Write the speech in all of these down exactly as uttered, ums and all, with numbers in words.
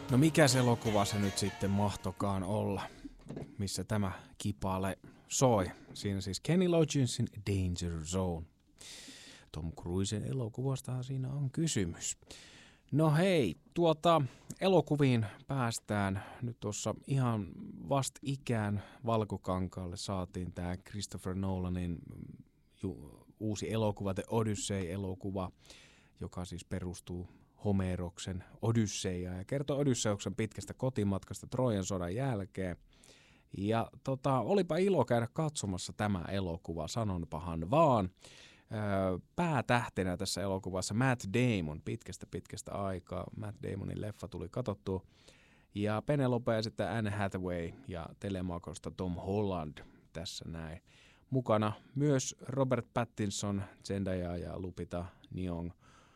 No mikä se elokuva se nyt sitten mahtokaan olla, missä tämä kipaale soi? Siinä siis Kenny Loggins Danger Zone. Tom Cruisen elokuvastahan siinä on kysymys. No hei, tuota elokuviin päästään nyt tuossa ihan vast ikään Valkokankaalle saatiin tää Christopher Nolanin ju- uusi elokuva, The Odyssey-elokuva, joka siis perustuu Homeroksen Odysseiaan ja kertoo Odysseuksen pitkästä kotimatkasta Trojan sodan jälkeen. Ja tota, olipa ilo käydä katsomassa tämä elokuva, sanonpahan vaan. Öö, päätähtenä tässä elokuvassa Matt Damon pitkästä pitkästä aikaa. Matt Damonin leffa tuli katsottua. Ja Penelope ja sitten Anne Hathaway ja Telemakosta Tom Holland tässä näin. Mukana myös Robert Pattinson, Zendaya ja Lupita Nyong'o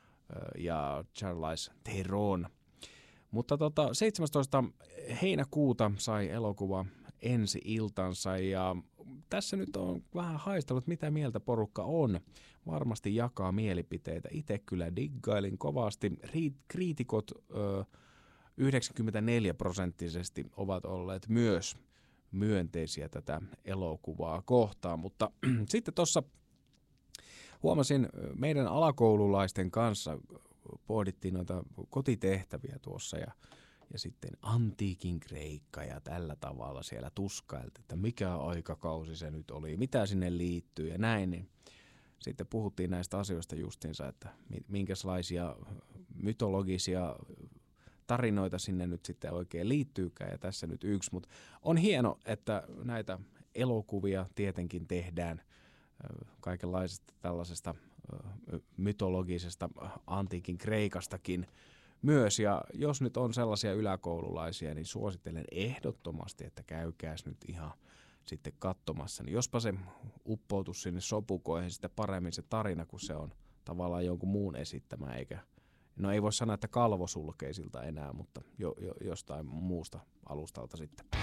ja Charlize Theron. Mutta tota, seitsemästoista heinäkuuta sai elokuva ensi iltansa ja tässä nyt on vähän haistellut, mitä mieltä porukka on. Varmasti jakaa mielipiteitä. Itse kyllä diggailin kovasti. Kriitikot ö, yhdeksänkymmentäneljä prosenttisesti ovat olleet myös myönteisiä tätä elokuvaa kohtaan, mutta sitten tuossa huomasin meidän alakoululaisten kanssa, pohdittiin noita kotitehtäviä tuossa ja, ja sitten antiikin Kreikka ja tällä tavalla siellä tuskailtiin, että mikä aikakausi se nyt oli, mitä sinne liittyy ja näin, niin sitten puhuttiin näistä asioista justiinsa, että minkälaisia mytologisia tarinoita sinne nyt sitten oikein liittyykään ja tässä nyt yksi, mutta on hieno, että näitä elokuvia tietenkin tehdään kaikenlaisesta tällaisesta mytologisesta antiikin Kreikastakin myös. Ja jos nyt on sellaisia yläkoululaisia, niin suosittelen ehdottomasti, että käykääs nyt ihan sitten katsomassa. Niin jospa se uppoutus sinne sopukoihin sitten paremmin se tarina, kun se on tavallaan jonkun muun esittämä, eikä, no ei voi sanoa, että kalvo sulkee siltä enää, mutta jo, jo, jostain muusta alustalta sitten.